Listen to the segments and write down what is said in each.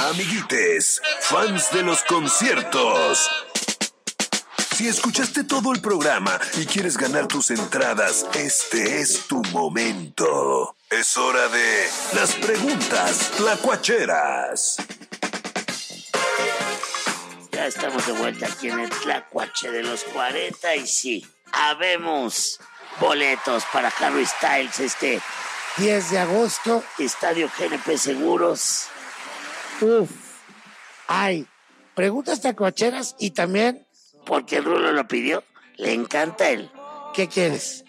Amiguites, fans de los conciertos. Si escuchaste todo el programa y quieres ganar tus entradas, este es tu momento. Es hora de las preguntas tlacuacheras. Ya estamos de vuelta aquí en el Tlacuache de los 40 y sí, habemos boletos para Harry Styles 10 de agosto. Estadio GNP Seguros. Hay preguntas tlacuacheras y también, Porque el Rulo lo pidió, le encanta él. ¿qué quieres?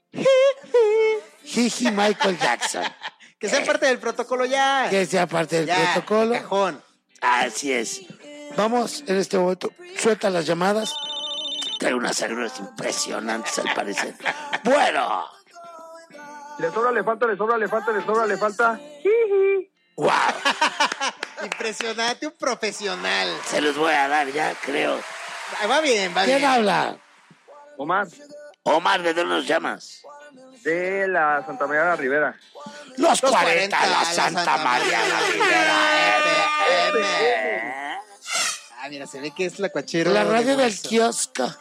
Jiji Michael Jackson. Que sea parte del protocolo ya. Que sea parte del Ya, protocolo. cajón. Así es. Vamos en este momento. Suelta las llamadas. Trae unas agruras impresionantes al parecer. Bueno. Le sobra, le falta. ¡Wow! Impresionante, un profesional. Se los voy a dar ya, creo. Va bien, va ¿Quién bien. habla? Omar, Omar, ¿de dónde nos llamas? de la Santa María de la Ribera. Los 40, 40, la Santa María la Ribera. Mira, se ve que es la cuachero. La radio de del hueso. kiosco.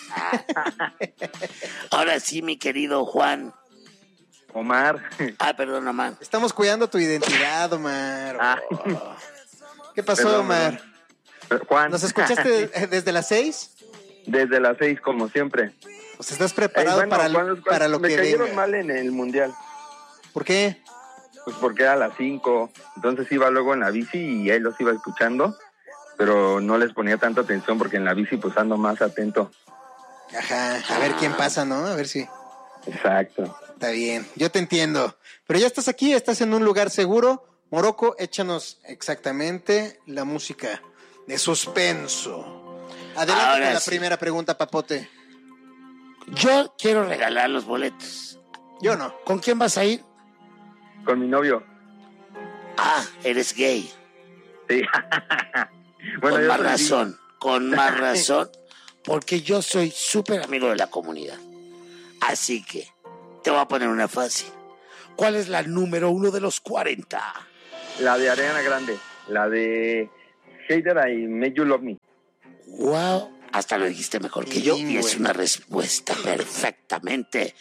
Ahora sí, mi querido Juan. Omar. Perdón, Omar. Estamos cuidando tu identidad, Omar. Ah, ¿Qué pasó, perdón, Omar? Juan. ¿Nos escuchaste desde las 6? Desde las 6, como siempre. Pues estás preparado para lo me que cayeron venga. mal en el Mundial. ¿Por qué? Pues porque era a las 5. Entonces iba luego en la bici y ahí los iba escuchando. Pero no les ponía tanta atención porque en la bici pues ando más atento. Ajá, a ver quién pasa, ¿no? A ver si... Exacto. Está bien, yo te entiendo. Pero ya estás aquí, estás en un lugar seguro. Morocco, échanos exactamente la música de suspenso. Adelante Ahora con la sí. primera pregunta, Papote. Yo quiero regalar. Regalar los boletos. Yo no. ¿Con quién vas a ir? Con mi novio. Eres gay. Sí. Bueno, Con yo más soy razón. Con más razón. Porque yo soy súper amigo. Amigo de la comunidad. Así que te voy a poner una fácil. ¿Cuál es la número 1 de los 40? la de Ariana Grande. La de Hater I Make You Love Me. Wow. Hasta lo dijiste mejor que yo y Bilingüe. es una respuesta perfectamente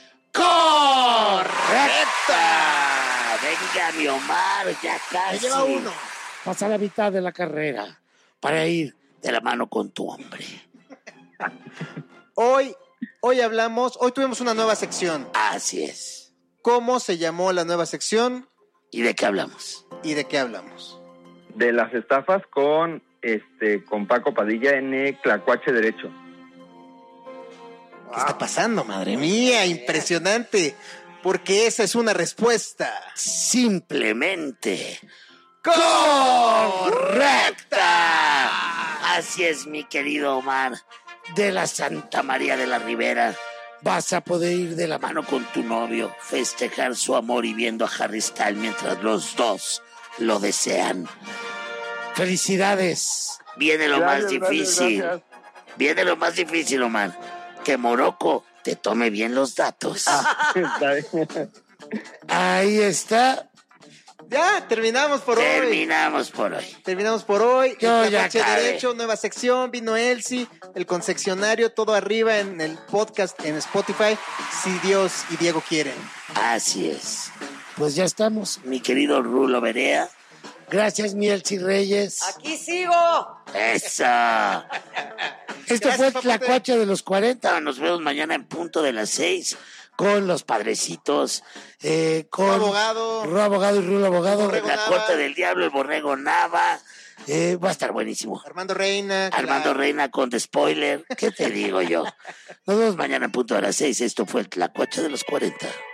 correcta. Venga, mi Omar, ya Me casi. lleva uno. Pasa la mitad de la carrera para ir. De la mano con tu hombre. Hoy tuvimos una nueva sección. Así es. ¿Cómo se llamó la nueva sección ¿Y de qué hablamos? y de qué hablamos? De las estafas con Paco Padilla en el Tlacuache Derecho. ¿Qué está pasando, madre mía? Impresionante. Porque esa es una respuesta. Simplemente ¡Correcta! así es, mi querido Omar. De la Santa María de la Ribera vas a poder ir de la mano con tu novio, festejar su amor y viendo a Harry Styles mientras los dos lo desean. Felicidades. Viene lo más Gracias, difícil. gracias. Viene lo más difícil, Omar. Que Morocco te tome bien los datos. Está bien. Ahí está. Ya, terminamos por hoy. Terminamos por hoy. Terminamos por hoy. Yo El ya Tlacuache acabé. Derecho, nueva sección. Vino Elsie, el concesionario, todo arriba en el podcast en Spotify. Si Dios y Diego quieren. Así es. Pues ya estamos. Mi querido Rulo Berea. Gracias, Mielchi Reyes. ¡Aquí sigo! ¡Esa! Esto Gracias, fue el Papote. Tlacuache de los 40 Nos vemos mañana en punto de las 6. con los padrecitos, con Abogado. Ru Abogado y Rulo Abogado. Borrego La Nava. corte del diablo, el borrego Nava. Va a estar buenísimo. Armando Reina. Armando claro. Reina con The Spoiler. ¿Qué te digo yo? Nos vemos mañana en punto de las 6. Esto fue el Tlacuache de los 40.